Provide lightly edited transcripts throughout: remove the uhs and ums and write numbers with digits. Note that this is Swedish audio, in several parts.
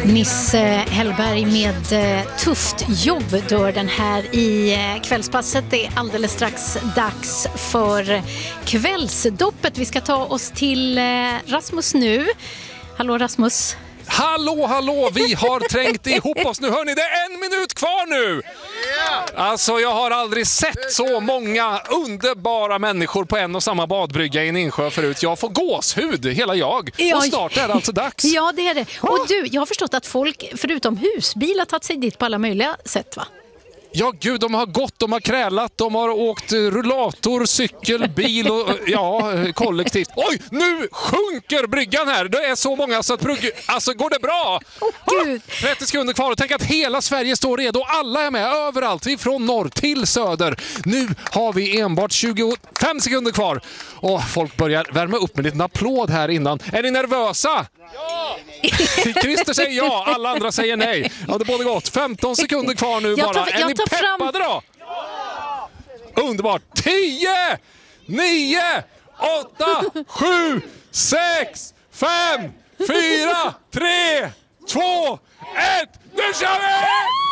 Nisse Hellberg med tufft jobb då den här i kvällspasset. Det är alldeles strax dags för kvällsdoppet. Vi ska ta oss till Rasmus nu. Hallå Rasmus. Hallå, vi har trängt ihop oss nu. Hörni, det är 1 minut kvar nu. Alltså, jag har aldrig sett så många underbara människor på en och samma badbrygga i en insjö förut. Jag får gåshud, hela jag. Och snart är det alltså dags. Ja, det är det. Och du, jag har förstått att folk, förutom husbil, har tagit sig dit på alla möjliga sätt, va? Ja, gud, de har gått, de har krälat, de har åkt rullator, cykel, bil och kollektivt. Oj, nu sjunker bryggan här. Det är så många så att alltså går det bra? 30 sekunder kvar och tänk att hela Sverige står redo. Alla är med överallt, från norr till söder. Nu har vi enbart 25 sekunder kvar. Och folk börjar värma upp med en liten applåd här innan. Är ni nervösa? Ja! Christer säger ja, alla andra säger nej. Ja, det borde gått. 15 sekunder kvar nu bara. Är ni peppade då? Ja! Underbart. 10, 9, 8, 7, 6, 5, 4, 3, 2, 1. Nu kör vi!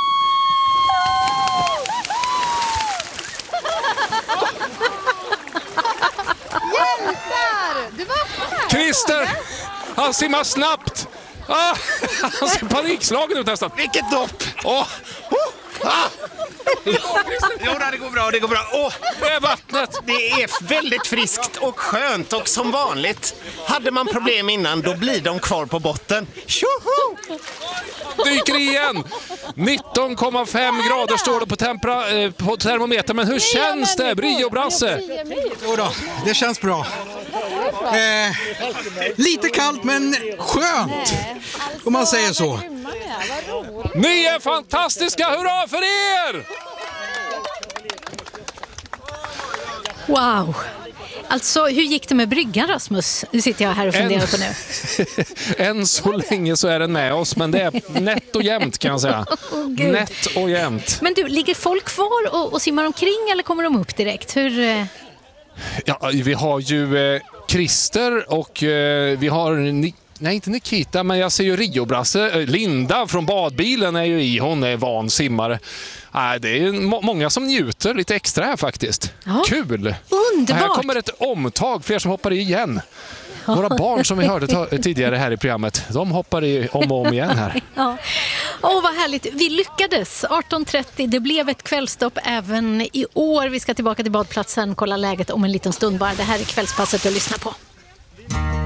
Hjältar! Du var här! Christer, han simmar snabbt. Han ser panikslagen ut nästan. Vilket dopp! Jo, det går bra. Det är vattnet. Det är väldigt friskt och skönt och som vanligt. Hade man problem innan, då blir de kvar på botten. Tjoho! Dyker igen. 19,5 grader står det på termometern. Men hur känns det, Brie och Brasse? Jo då, det känns bra. Lite kallt men skönt, om man säger så. Ni är fantastiska, hurra för er! Wow. Alltså, hur gick det med bryggan, Rasmus? Nu sitter jag här och funderar på nu. Än så länge så är den med oss, men det är nätt och jämnt kan jag säga. Nätt och jämnt. Men du, ligger folk kvar och simmar omkring eller kommer de upp direkt? Hur... Ja, vi har ju Christer och vi har... Nej, inte Nikita, men jag ser ju Rio-Brasse. Linda från badbilen är ju i. Hon är van simmare. Det är många som njuter lite extra här faktiskt. Ja. Kul! Underbart! Här kommer ett omtag, fler som hoppar i igen. Våra barn som vi hörde tidigare här i programmet, de hoppar i om och om igen här. Ja. Vad härligt. Vi lyckades. 18.30. Det blev ett kvällstopp även i år. Vi ska tillbaka till badplatsen, kolla läget om en liten stund bara. Det här är kvällspasset att lyssna på.